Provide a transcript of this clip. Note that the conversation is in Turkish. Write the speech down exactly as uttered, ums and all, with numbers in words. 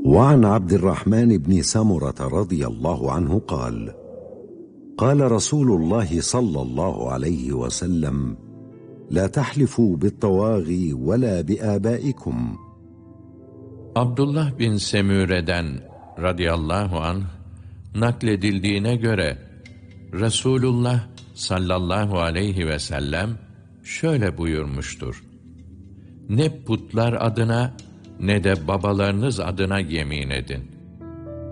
وعن عبد الرحمن بن سمرة رضي الله عنه قال قال رسول الله صلى الله عليه وسلم لا تحلفوا بالطواغي ولا بآبائكم. Abdullah bin Semüre'den radıyallahu anh nakledildiğine göre Resulullah sallallahu aleyhi ve sellem şöyle buyurmuştur: Ne putlar adına ne de babalarınız adına yemin edin.